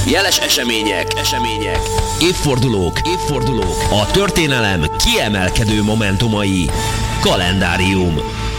Jeles események, évfordulók, a történelem kiemelkedő momentumai. Kalendárium.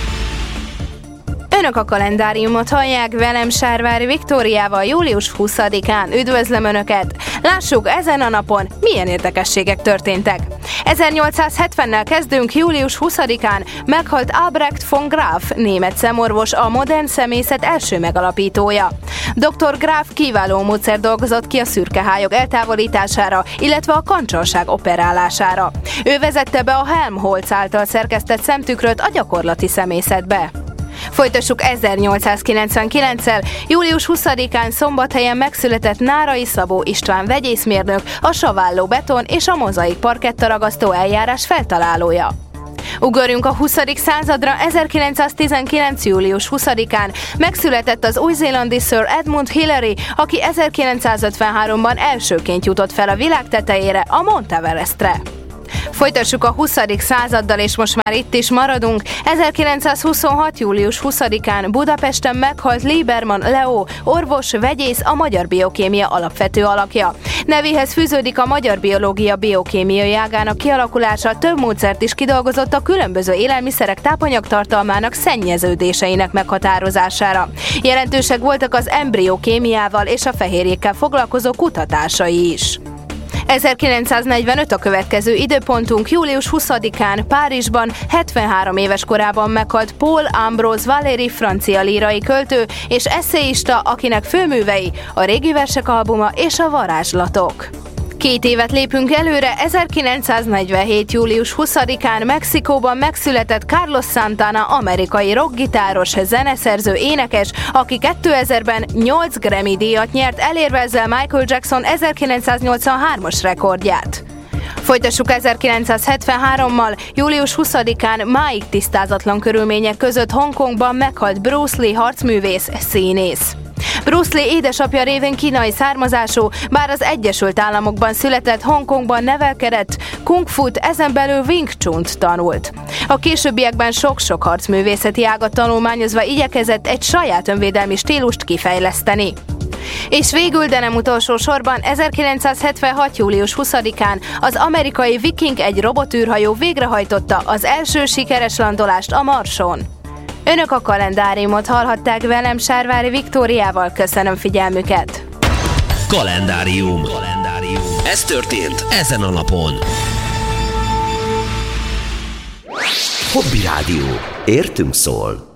Önök a kalendáriumot hallják, velem Sárvári Viktóriával július 20-án. Üdvözlöm Önöket! Lássuk, ezen a napon milyen érdekességek történtek. 1870-nel kezdünk, július 20-án meghalt Albrecht von Graf, német szemorvos, a modern szemészet első megalapítója. Dr. Graf kiváló módszer dolgozott ki a szürkehályok eltávolítására, illetve a kancsalság operálására. Ő vezette be a Helmholtz által szerkesztett szemtükröt a gyakorlati szemészetbe. Folytassuk 1899-el, július 20-án Szombathelyen megszületett Nárai Szabó István vegyészmérnök, a saválló beton és a mozaik parkettaragasztó eljárás feltalálója. Ugorjunk a 20. századra, 1919. július 20-án megszületett az új-zélandi Sir Edmund Hillary, aki 1953-ban elsőként jutott fel a világ tetejére, a Mount Everestre. Folytassuk a 20. századdal, és most már itt is maradunk. 1926. július 20-án Budapesten meghalt Liebermann Leo, orvos, vegyész, a magyar biokémia alapvető alakja. Nevéhez fűződik a magyar biológia biokémiai ágának kialakulása, több módszert is kidolgozott a különböző élelmiszerek tápanyagtartalmának szennyeződéseinek meghatározására. Jelentősek voltak az embriókémiával és a fehérjékkel foglalkozó kutatásai is. 1945 a következő időpontunk, július 20-án Párizsban 73 éves korában meghalt Paul Ambrose Valéry, francia lírai költő és esszéista, akinek főművei a Régi versek albuma és a Varázslatok. 2 évet lépünk előre, 1947. július 20-án Mexikóban megszületett Carlos Santana, amerikai rockgitáros, zeneszerző, énekes, aki 2000-ben 8 Grammy-díjat nyert, elérve ezzel Michael Jackson 1983-as rekordját. Folytassuk 1973-mal, július 20-án máig tisztázatlan körülmények között Hongkongban meghalt Bruce Lee, harcművész, színész. Bruce Lee édesapja révén kínai származású, bár az Egyesült Államokban született, Hongkongban nevelkedett, kung fut, ezen belül Wing Chun-t tanult. A későbbiekben sok-sok harcművészeti ágat tanulmányozva igyekezett egy saját önvédelmi stílust kifejleszteni. És végül, de nem utolsó sorban, 1976. július 20-án az amerikai Viking, egy robotűrhajó végrehajtotta az első sikeres landolást a Marson. Önök a kalendáriumot hallhatták, velem Sárvári Viktóriával. Köszönöm figyelmüket! Kalendárium. Ez történt ezen a napon. Hobby Rádió. Értünk szól.